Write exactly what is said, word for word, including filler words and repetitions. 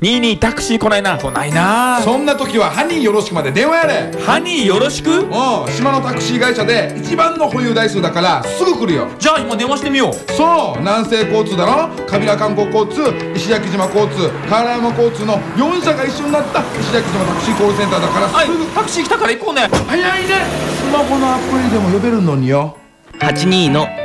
にーにータクシー来ないな。来ないな。 そんな時はハニーよろしくまで電話やれ。 ハニーよろしく。 うん、島のタクシー会社で一番の保有台数だからすぐ来るよ。 じゃあ今電話してみよう。 そう、南西交通だろ、カビラ観光交通、石垣島交通、河原山交通のよん社が一緒になった石垣島タクシーコールセンターだからはいすぐ。 タクシー来たから行こうね。 早いね。スマホのアプリでも呼べるのによ。 はちにーの